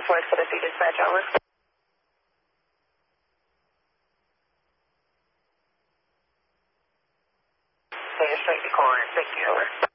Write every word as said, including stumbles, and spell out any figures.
Northwest Tennessee Dispatch, over. Stay straight to corner, thank you, over.